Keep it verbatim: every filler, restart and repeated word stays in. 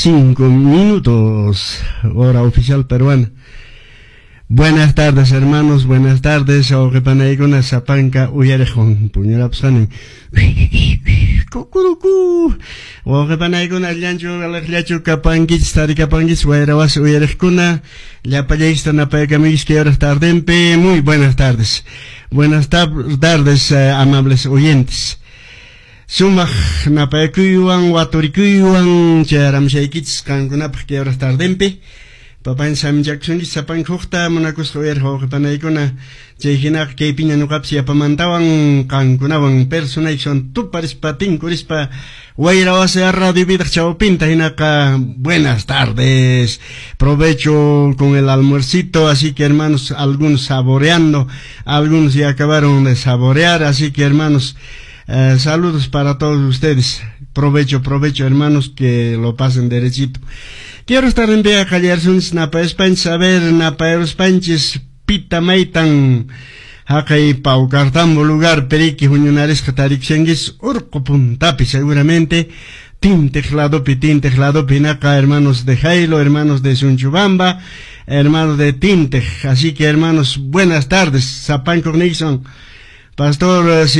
Cinco minutos, hora oficial peruana. Buenas tardes, hermanos, buenas tardes. Ogepanaycuna sapanka uyarejon, puñalapsanin. Kukuruku. Ogepanaycuna llanchu alaqllachu kapanquis, tarikapanquis, guayrawas uyarejkuna. Llapallaysta napaykamigis que horas tardempe. Muy buenas tardes. Buenas tardes, eh, amables oyentes. Sumaq napayakuywan, waturikuywan, charamshaykits kankunapaq que horas tardempe. Papan samjaksunki sapan hukta monakus hoyer hoqipanaykuna chayhinaq kaypiña nuqapsi apamantawan kankunawan personayson tuparispa tinkurispa wayrawasi radio vidaq chawpinta hinaqa buenas tardes, provecho con el almuercito, así que hermanos, algunos saboreando, algunos ya acabaron de saborear, así que hermanos, eh, saludos para todos ustedes, provecho, provecho hermanos, que lo pasen derechito. Quiero estar en vía callarsuns napa espanchis, a ver, napa espanchis, pita maitan, hakay paukartambo lugar, periki, juñunares, katarikshengis, urco puntapi, seguramente, tintecladopi, tintecladopi, naka, hermanos de Jailo, hermanos de Sunchubamba, hermanos de Tintej, así que hermanos, buenas tardes, Sapan Cornixon, Pastor,